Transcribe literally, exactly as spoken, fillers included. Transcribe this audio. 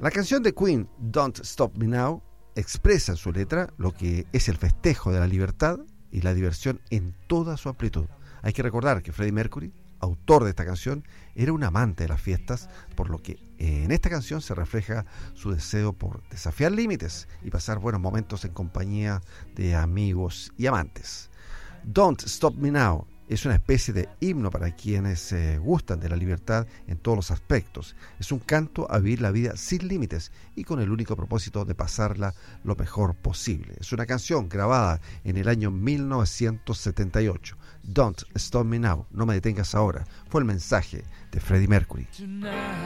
La canción de Queen, Don't Stop Me Now, expresa en su letra lo que es el festejo de la libertad y la diversión en toda su amplitud. Hay que recordar que Freddie Mercury, autor de esta canción, era un amante de las fiestas, por lo que en esta canción se refleja su deseo por desafiar límites y pasar buenos momentos en compañía de amigos y amantes. Don't Stop Me Now es una especie de himno para quienes eh, gustan de la libertad en todos los aspectos. Es un canto a vivir la vida sin límites y con el único propósito de pasarla lo mejor posible. Es una canción grabada en el año mil novecientos setenta y ocho. Don't Stop Me Now, no me detengas ahora, fue el mensaje de Freddie Mercury.